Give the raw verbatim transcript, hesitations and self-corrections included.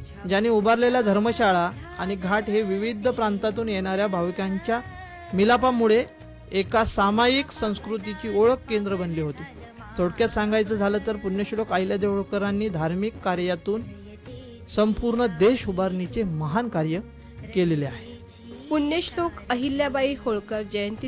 ज्यांनी उभारलेल्या धर्मशाळा आणि घाट हे विविध प्रांतातून येणाऱ्या भाविकांच्या मिलापामुळे एका सामायिक संस्कृतीची ओळख केंद्र बनले होते. थोडक्यात सांगायचं झालं तर पुण्यश्लोक अहिल्यादेवी होळकरांनी धार्मिक कार्यातून संपूर्ण देश उभारणीचे महान कार्य केलेले आहे. पुण्यश्लोक अहिल्याबाई होळकर जयंती